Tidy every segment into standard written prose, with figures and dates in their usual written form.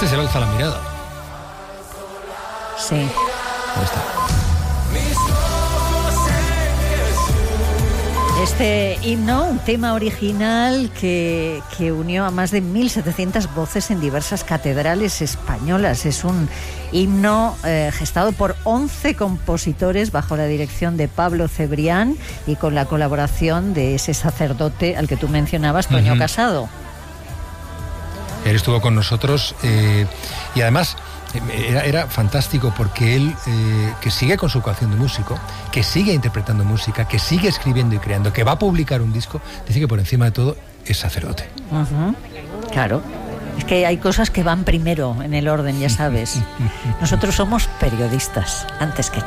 Este es el Alza la mirada. Sí. Ahí está. Este himno, un tema original que unió a más de 1.700 voces en diversas catedrales españolas. Es un himno gestado por 11 compositores bajo la dirección de Pablo Cebrián y con la colaboración de ese sacerdote al que tú mencionabas, Toño Casado. Él estuvo con nosotros y además era fantástico porque él, que sigue con su vocación de músico, que sigue interpretando música, que sigue escribiendo y creando, que va a publicar un disco, dice que por encima de todo es sacerdote. Claro. Es que hay cosas que van primero en el orden, ya sabes. Nosotros somos periodistas, antes que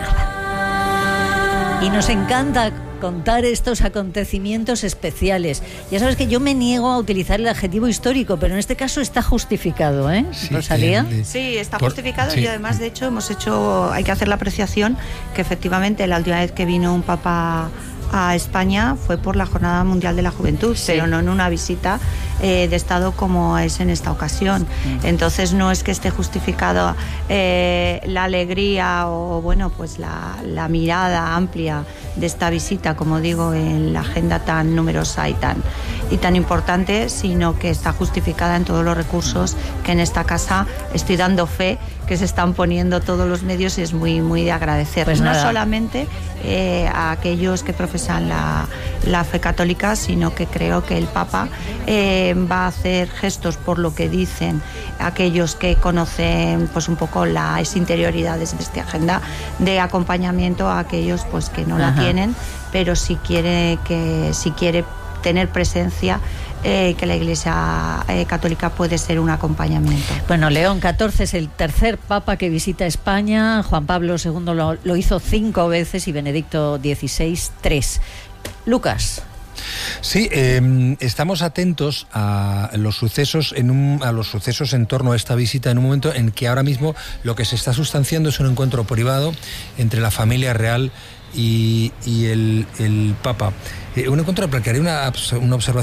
nada. Y nos encanta contar estos acontecimientos especiales. Ya sabes que yo me niego a utilizar el adjetivo histórico, pero en este caso está justificado, ¿eh, sí, Rosalía? Sí, está justificado y además, de hecho, hay que hacer la apreciación que efectivamente la última vez que vino un papa a España fue por la Jornada Mundial de la Juventud, pero no en una visita de Estado como es en esta ocasión. Entonces no es que esté justificado la alegría o bueno, pues la mirada amplia de esta visita, como digo, en la agenda tan numerosa y tan importante, sino que está justificada en todos los recursos que en esta casa estoy dando fe que se están poniendo todos los medios y es muy, muy de agradecer. Pues no nada. Solamente a aquellos que profesan la fe católica, sino que creo que el Papa va a hacer gestos por lo que dicen aquellos que conocen pues un poco las interioridades de esta agenda de acompañamiento a aquellos pues que no la tienen, pero si quiere tener presencia, que la Iglesia Católica puede ser un acompañamiento. Bueno, León XIV es el tercer papa que visita España. Juan Pablo II lo hizo 5 veces y Benedicto XVI 3. Lucas. Sí, estamos atentos a los sucesos en torno a esta visita en un momento en que ahora mismo lo que se está sustanciando es un encuentro privado entre la familia real y el Papa. Un encuentro para que haré una observación